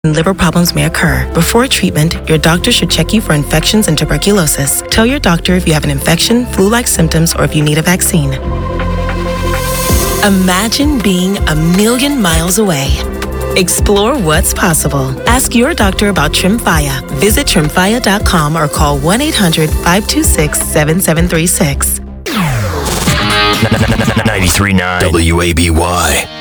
and liver problems may occur. Before treatment, your doctor should check you for infections and tuberculosis. Tell your doctor if you have an infection, flu-like symptoms, or if you need a vaccine. Imagine being 1,000,000 miles away. Explore what's possible. Ask your doctor about Tremfya. Visit Tremfya.com or call 1-800-526-7736. 93.9 WABY.